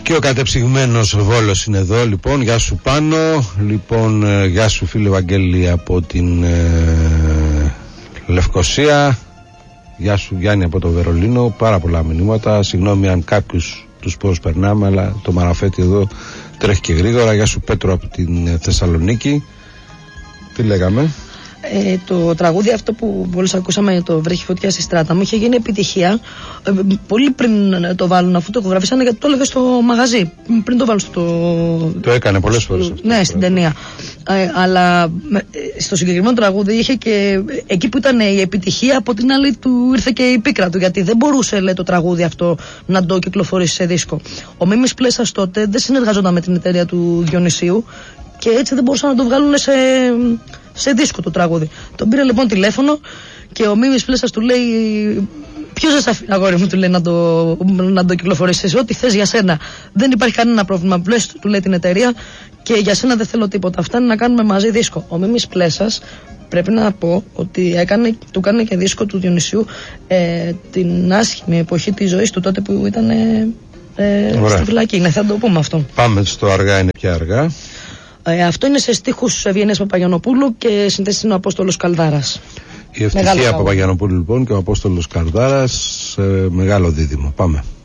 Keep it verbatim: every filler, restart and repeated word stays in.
Και ο κατεψυγμένος Βόλος είναι εδώ. Λοιπόν, γεια σου Πάνο. Λοιπόν, ε, γεια σου φίλε Βαγγέλη από την ε, Λευκοσία. Γεια σου Γιάννη από το Βερολίνο. Πάρα πολλά μηνύματα. Συγγνώμη αν κάποιους τους πώς περνάμε, αλλά το μαραφέτη εδώ τρέχει και γρήγορα. Γεια σου Πέτρο από την Θεσσαλονίκη. Τι λέγαμε? Ε, το τραγούδι αυτό που μόλις ακούσαμε, το Βρέχει φωτιά στη στράτα μου, είχε γίνει επιτυχία ε, πολύ πριν το βάλουν, αφού το ηχογραφήσανε, γιατί το έλεγε στο μαγαζί πριν το βάλουν στο... Το έκανε πολλές φορές στο, αυτό. Ναι, στην ταινία. Ε, αλλά ε, στο συγκεκριμένο τραγούδι είχε και εκεί που ήταν η επιτυχία, από την άλλη του ήρθε και η πίκρα του, γιατί δεν μπορούσε, λέει, το τραγούδι αυτό να το κυκλοφορήσει σε δίσκο. Ο Μίμης Πλέσας τότε δεν συνεργαζόταν με την εταιρεία του Διονυσίου και έτσι δεν μπορούσαν να το βγάλουν σε, σε δίσκο το τραγούδι. Τον πήρε λοιπόν τηλέφωνο και ο Μίμης Πλέσας του λέει: ποιος δεν σε αφήνει, αγόρι μου, του λέει, να το, να το κυκλοφορήσεις, ό,τι θες για σένα. Δεν υπάρχει κανένα πρόβλημα. Πλέσου, του λέει την εταιρεία, και για σένα δεν θέλω τίποτα. Αυτά είναι να κάνουμε μαζί δίσκο. Ο Μίμης Πλέσας, πρέπει να πω ότι έκανε, του έκανε και δίσκο του Διονυσίου ε, την άσχημη εποχή της ζωής του, τότε που ήταν ε, ε, στη φυλακή. Ναι, θα το πούμε αυτό. Πάμε στο Αργά είναι πια αργά. Ε, αυτό είναι σε στίχους Ευγενίας Παπαγιανοπούλου και συνθέσεις είναι ο Απόστολος Καλδάρας. Η Ευτυχία Παπαγιανοπούλου λοιπόν και ο Απόστολος Καλδάρας, ε, μεγάλο δίδυμο. Πάμε.